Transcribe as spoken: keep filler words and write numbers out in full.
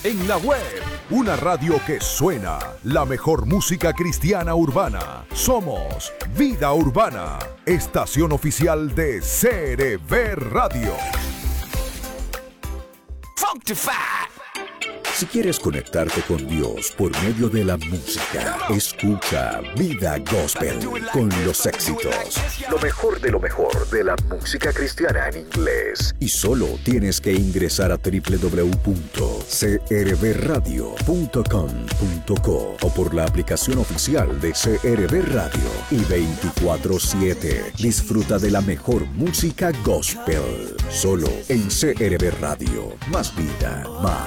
en la web. Una radio que suena, la mejor música cristiana urbana. Somos Vida Urbana, estación oficial de C R V Radio. Si quieres conectarte con Dios por medio de la música, escucha Vida Gospel con los éxitos. Lo mejor de lo mejor de la música cristiana en inglés. Y solo tienes que ingresar a doble u doble u doble u punto c r v radio punto com punto co o por la aplicación oficial de C R V Radio. Y veinticuatro siete disfruta de la mejor música gospel. Solo en C R V Radio. Más vida, más